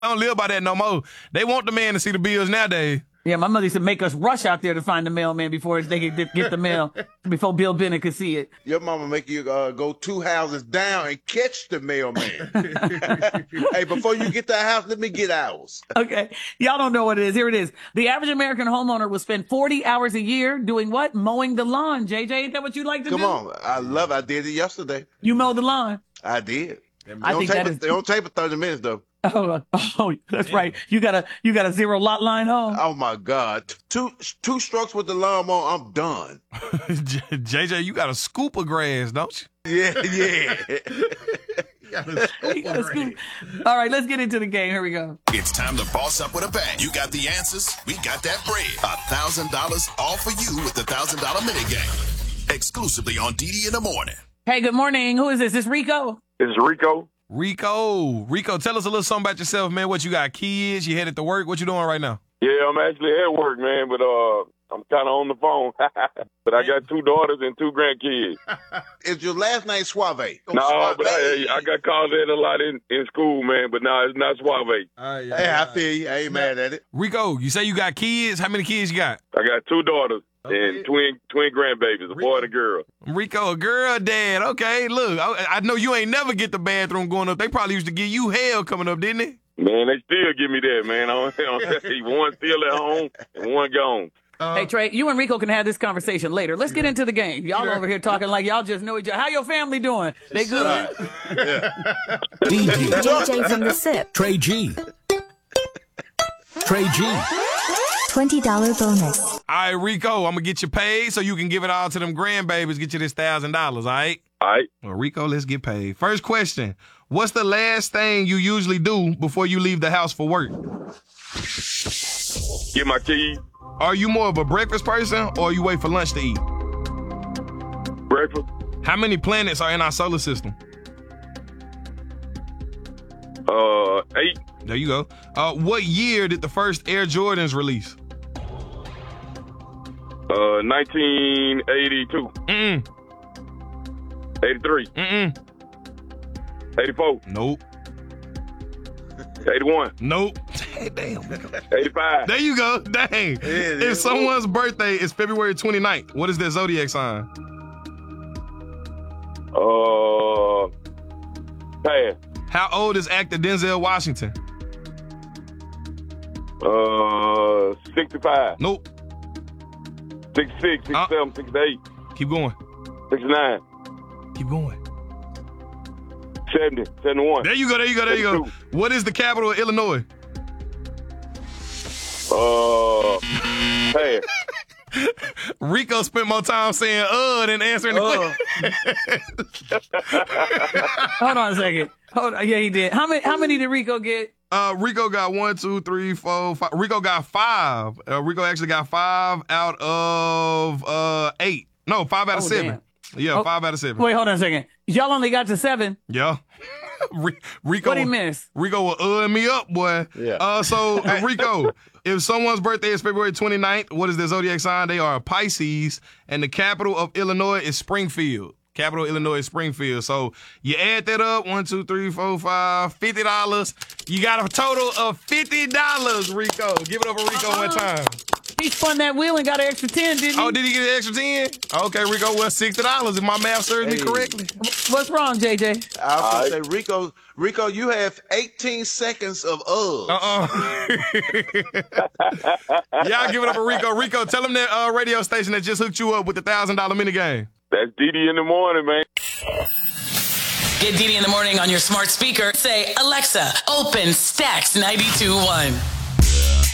don't live by that no more. They want the man to see the bills nowadays. Yeah, my mother used to make us rush out there to find the mailman before they could get the mail, before Bill Bennett could see it. Your mama make you go 2 houses down and catch the mailman. Hey, before you get that house, let me get ours. Okay. Y'all don't know what it is. Here it is. The average American homeowner will spend 40 hours a year doing what? Mowing the lawn. JJ, ain't that what you like to do? Come on. I did it yesterday. You mowed the lawn? I did. I think that is... They don't take for 30 minutes, though. Oh, that's right. You got a zero lot line home. Oh my God! Two strokes with the lawnmower, I'm done. JJ, you got a scoop of grass, don't you? Yeah. You got a scoop. All right, let's get into the game. Here we go. It's time to boss up with a bang. You got the answers. We got that bread. $1,000 all for you with the $1,000 mini game. Exclusively on DD in the Morning. Hey, good morning. Who is this? This Rico? This is Rico. Rico, tell us a little something about yourself, man. What you got? Kids? You headed to work? What you doing right now? Yeah, I'm actually at work, man, but I'm kind of on the phone. But I got 2 daughters and 2 grandkids. Is your last name Suave? No, Suave. but I got called that a lot in school, man, but no, it's not Suave. Hey, I feel you. I ain't mad at it. Rico, you say you got kids? How many kids you got? I got 2 daughters. And twin grandbabies, a boy and a girl. Rico, a girl dad. Okay, look, I know you ain't never get the bathroom going up. They probably used to give you hell coming up, didn't they? Man, they still give me that, man. One still at home and one gone. Hey, Trey, you and Rico can have this conversation later. Let's get into the game. Y'all over here talking like y'all just know each other. How your family doing? They good? DJ from the SIP. Trey G. $20 bonus. All right, Rico, I'm going to get you paid so you can give it all to them grandbabies, get you this $1,000, all right? All right. Well, Rico, let's get paid. First question. What's the last thing you usually do before you leave the house for work? Get my keys. Are you more of a breakfast person or you wait for lunch to eat? Breakfast. How many planets are in our solar system? 8. There you go. What year did the first Air Jordans release? 1982. 83. 84. Nope. 81. Nope. Damn. 85. There you go. Dang. If someone's birthday is February 29th, what is their zodiac sign? Pass. How old is actor Denzel Washington? 65. Nope. 66, 67, 68. Keep going. 69. Keep going. 70, 71. There you go. What is the capital of Illinois? Pass. Rico spent more time saying than answering the question. Hold on a second. Yeah, he did. How many did Rico get? Rico got 1, 2, 3, 4, 5. Rico got 5. Rico actually got 5 out of 8. No, 5 out of 7. Damn. Yeah, 5 out of 7. Wait, hold on a second. Y'all only got to 7? Yeah. Rico. What'd he miss? Rico will me up, boy. Yeah. So, Rico, if someone's birthday is February 29th, what is their zodiac sign? They are a Pisces, and the capital of Illinois is Springfield. Capital of Illinois is Springfield. So you add that up, 1, 2, 3, 4, 5, $50. You got a total of $50, Rico. Give it up for Rico one time. He spun that wheel and got an extra 10, didn't he? Oh, did he get an extra 10? Okay, Rico, well, $60 if my math serves me correctly. What's wrong, JJ? I was going to say, Rico, you have 18 seconds of Y'all give it up for Rico. Rico, tell him that radio station that just hooked you up with the $1,000 minigame. That's DD in the Morning, man. Get DD in the Morning on your smart speaker. Say, Alexa, open Stax 92.1.